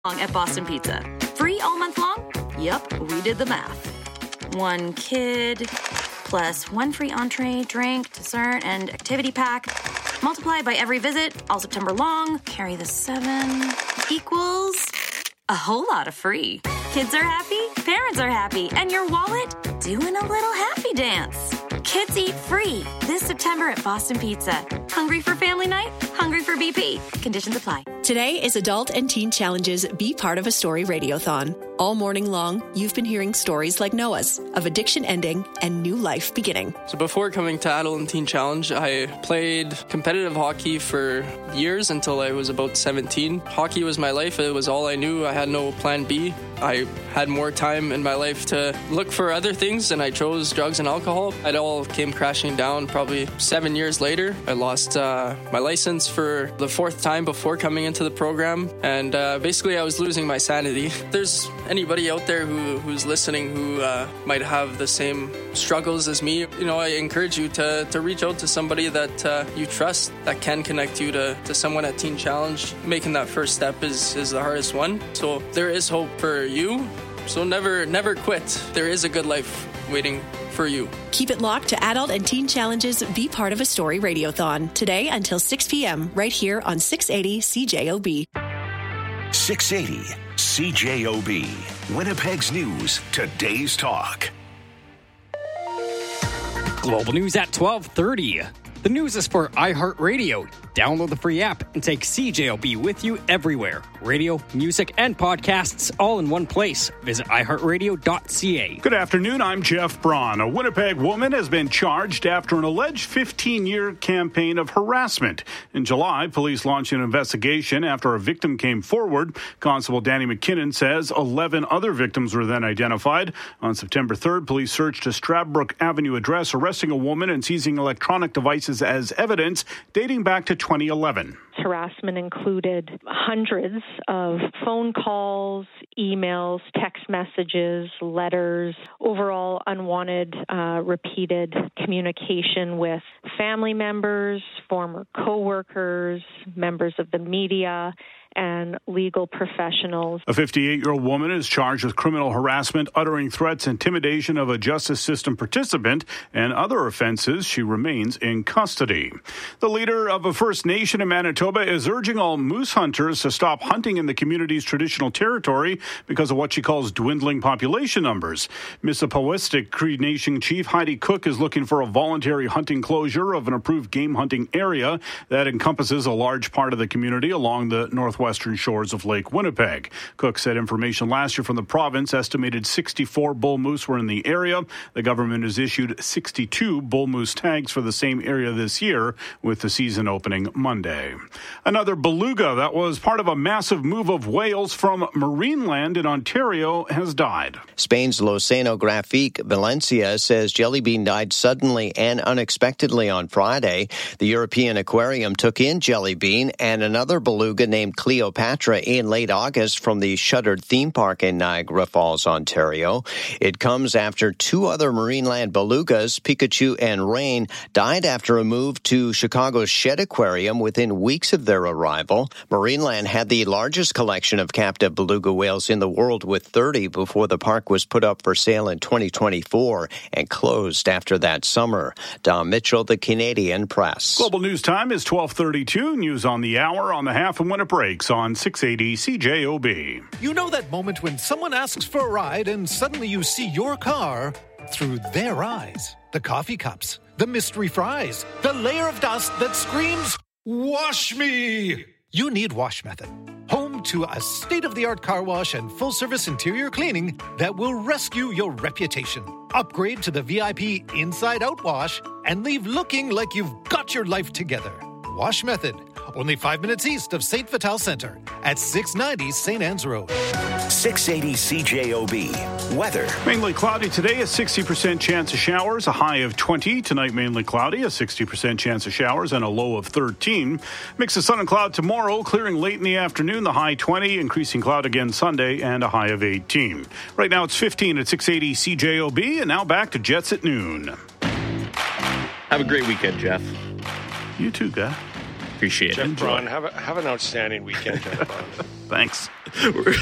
at Boston Pizza. Free all month long? Yup, we did the math. 1 kid plus 1 free entree, drink, dessert, and activity pack. Multiply by every visit, all September long. Carry the 7 equals a whole lot of free. Kids are happy, parents are happy, and your wallet doing a little happy dance. Kids eat free this September at Boston Pizza. Hungry for family night? Hungry for BP. Conditions apply. Today is Adult and Teen Challenge's Be Part of a Story Radiothon. All morning long, you've been hearing stories like Noah's of addiction ending and new life beginning. So before coming to Adult and Teen Challenge, I played competitive hockey for years until I was about 17. Hockey was my life. It was all I knew. I had no plan B. I had more time in my life to look for other things, and I chose drugs and alcohol. It all came crashing down probably 7 years later. I lost my license for the 4th time before coming into the program, and basically I was losing my sanity. If there's anybody out there who's listening who might have the same struggles as me, I encourage you to reach out to somebody that you trust that can connect you to someone at Teen Challenge. Making that first step is the hardest one. So there is hope for you. So never quit. There is a good life waiting for you. Keep it locked to Adult and Teen Challenge's Be Part of a Story Radiothon today until 6 p.m. right here on 680 CJOB. 680 CJOB. Winnipeg's news, today's talk. Global news at 12:30. The news is for iHeartRadio. Download the free app and take CJOB with you everywhere. Radio, music, and podcasts all in one place. Visit iHeartRadio.ca. Good afternoon, I'm Jeff Braun. A Winnipeg woman has been charged after an alleged 15-year campaign of harassment. In July, police launched an investigation after a victim came forward. Constable Danny McKinnon says 11 other victims were then identified. On September 3rd, police searched a Stradbrook Avenue address, arresting a woman and seizing electronic devices as evidence dating back to 2011. Harassment included hundreds of phone calls, emails, text messages, letters, overall unwanted, repeated communication with family members, former co-workers, members of the media, and legal professionals. A 58-year-old woman is charged with criminal harassment, uttering threats, intimidation of a justice system participant, and other offenses. She remains in custody. The leader of a First Nation in Manitoba is urging all moose hunters to stop hunting in the community's traditional territory because of what she calls dwindling population numbers. Mississippiwistic Cree Nation Chief Heidi Cook is looking for a voluntary hunting closure of an approved game hunting area that encompasses a large part of the community along the northwestern shores of Lake Winnipeg. Cook said information last year from the province estimated 64 bull moose were in the area. The government has issued 62 bull moose tags for the same area this year, with the season opening Monday. Another beluga that was part of a massive move of whales from Marineland in Ontario has died. Spain's L'Oceanographique Valencia says jellybean died suddenly and unexpectedly on Friday. The European aquarium took in jellybean and another beluga named Cleopatra in late August from the shuttered theme park in Niagara Falls, Ontario. It comes after 2 other Marineland belugas, Pikachu and Rain, died after a move to Chicago's Shed Aquarium within weeks of their arrival. Marineland had the largest collection of captive beluga whales in the world, with 30 before the park was put up for sale in 2024 and closed after that summer. Don Mitchell, The Canadian Press. Global News Time is 12:32. News on the hour on the half and when it breaks on 680 CJOB. You know that moment when someone asks for a ride and suddenly you see your car through their eyes. The coffee cups, the mystery fries, the layer of dust that screams, "Wash me!" You need Wash Method, home to a state-of-the-art car wash and full-service interior cleaning that will rescue your reputation. Upgrade to the VIP inside-out wash and leave looking like you've got your life together. Wash Method, only 5 minutes east of St. Vital Center at 690 St. Anne's Road. 680 CJOB. Weather. Mainly cloudy today, a 60% chance of showers, a high of 20. Tonight, mainly cloudy, a 60% chance of showers, and a low of 13. Mix of sun and cloud tomorrow, clearing late in the afternoon, the high 20, increasing cloud again Sunday, and a high of 18. Right now, it's 15 at 680 CJOB, and now back to Jets at noon. Have a great weekend, Jeff. You too, guy. Appreciate it. Jeff Braun, have an outstanding weekend, Jeff Braun. Thanks.